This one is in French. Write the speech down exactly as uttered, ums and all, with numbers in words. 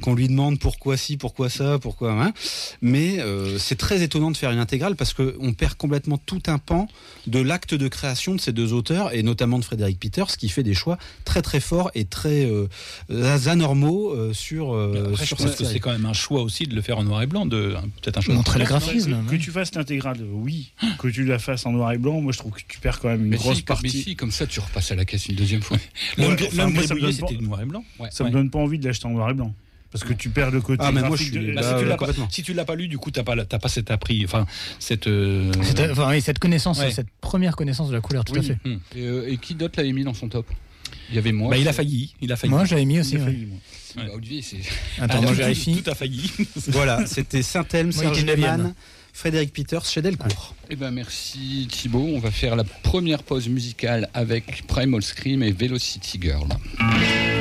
qu'on lui demande pourquoi ci, pourquoi ça, pourquoi... Hein. Mais euh, c'est très étonnant de faire une intégrale parce qu'on perd complètement tout un pan de l'acte de création de ces deux auteurs, et notamment de Frédéric Peters, qui fait des choix très très forts et très euh, anormaux euh, sur, euh, Après, sur je pense cette que série. c'est quand même un choix aussi de le faire en noir et blanc, de, peut-être un choix Montrer de le graphisme. Que, que tu fasses l'intégrale, oui. Que tu la fasses en noir et blanc, moi je trouve que tu perds quand même une Mais grosse si, comme, mais partie. si, comme ça, tu repasses à la caisse une deuxième fois. L'homme Ouais, gr- enfin, l'homme moi, ça me gribouillé, donne c'était pas- noir et blanc. Ouais, Ça ouais. me donne pas envie de l'acheter en noir et blanc. Parce que tu perds le côté Ah, mais moi, graphique je suis de- Bah, là, si, tu euh, l'as pas, complètement. si tu l'as pas lu, du coup, t'as pas, t'as pas cet appris, enfin, cette. euh, Cette, enfin, oui, cette connaissance, Ouais. cette première connaissance de la couleur, tout à Oui. fait. hmm. Et, euh, et qui d'autre l'avait mis dans son top? Il y avait moi. Bah, il a c'est- failli, il a failli. Moi, j'avais mis aussi. Il a Ouais. failli, moi. Bah, Olivier, c'est. Attends, Ah, moi, tout- je vérifie. Tout a failli. Voilà, c'était Saint-Elme, Moi, Serge il était neuvième. Lehmann, Frédéric Peters chez Delcourt. Eh ben merci Thibaut. On va faire la première pause musicale avec Primal Scream et Velocity Girl.